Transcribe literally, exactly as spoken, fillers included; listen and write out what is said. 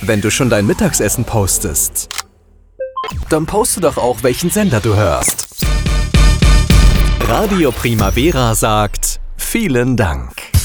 Wenn du schon dein Mittagessen postest, dann poste doch auch, welchen Sender du hörst. Radio Primavera sagt vielen Dank.